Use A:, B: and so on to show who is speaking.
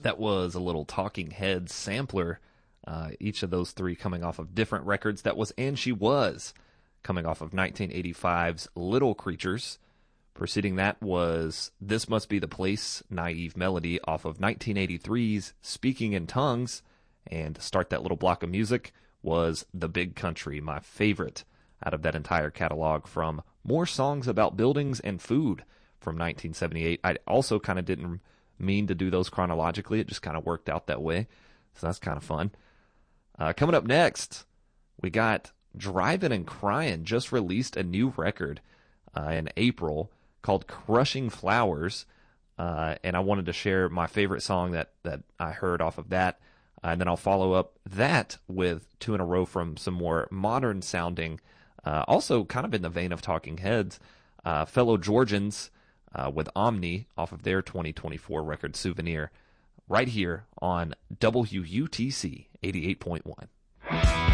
A: That was a little Talking Heads sampler. Each of those three coming off of different records. That was And She Was, coming off of 1985's Little Creatures. Preceding that was This Must Be the Place, Naive Melody, off of 1983's Speaking in Tongues. And to start that little block of music was The Big Country, my favorite out of that entire catalog, from More Songs About Buildings and Food from 1978. I also kind of didn't mean to do those chronologically. It just kind of worked out that way. So that's kind of fun. Coming up next, we got Drivin' and Cryin' just released a new record in April called Crushing Flowers. And I wanted to share my favorite song that I heard off of that. And then I'll follow up that with two in a row from some more modern sounding, also kind of in the vein of Talking Heads, fellow Georgians, with Omni off of their 2024 record Souvenir, right here on WUTC 88.1.